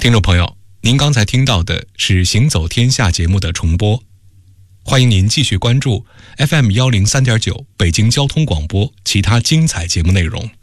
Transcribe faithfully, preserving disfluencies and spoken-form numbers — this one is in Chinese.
听众朋友，您刚才听到的是《行走天下》节目的重播，欢迎您继续关注 F M 一零三点九 北京交通广播其他精彩节目内容。